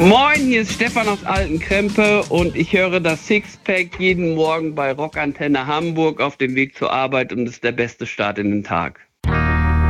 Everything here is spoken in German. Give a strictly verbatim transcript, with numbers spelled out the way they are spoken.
Moin, hier ist Stefan aus Altenkrempe und ich höre das Sixpack jeden Morgen bei Rockantenne Hamburg auf dem Weg zur Arbeit und es ist der beste Start in den Tag.